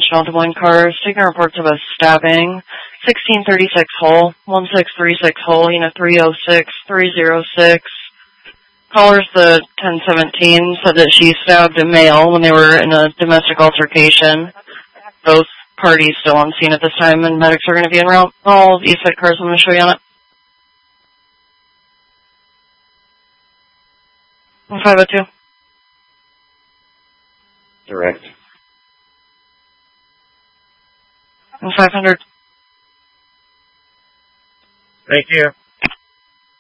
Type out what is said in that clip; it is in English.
dimensional Des Moines cars, taking reports of a stabbing. 1636 Hull, 1636 Hull, unit 306, 306. Callers the 1017 said that she stabbed a male when they were in a domestic altercation. Both parties still on scene at this time, and medics are going to be en route. All East Side cars I'm going to show you on it. 502. Direct. 500. Thank you.